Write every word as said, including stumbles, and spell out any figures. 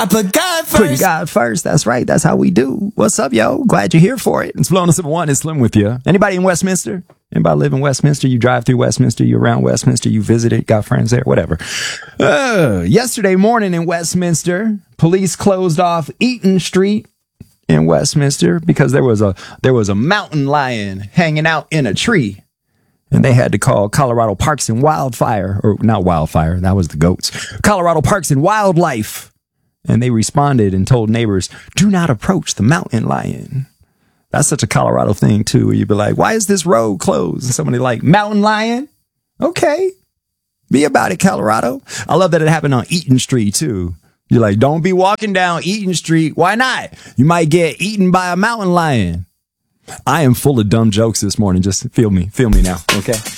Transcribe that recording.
I put God first. Put God first. That's right. That's how we do. What's up, yo? Glad you're here for it. It's Flow one oh seven point one. It's Slim with you. Anybody in Westminster? Anybody live in Westminster? You drive through Westminster? You around Westminster? You visited? Got friends there? Whatever. Uh, yesterday morning in Westminster, police closed off Eaton Street in Westminster because there was a there was a mountain lion hanging out in a tree. And they had to call Colorado Parks and Wildfire, or not Wildfire, that was the goats. Colorado Parks and Wildlife. And they responded and told neighbors, do not approach the mountain lion. That's such a Colorado thing, too, where you'd be like, why is this road closed? And somebody like, mountain lion? Okay. Be about it, Colorado. I love that it happened on Eaton Street, too. You're like, don't be walking down Eaton Street. Why not? You might get eaten by a mountain lion. I am full of dumb jokes this morning. Just feel me. Feel me now. Okay.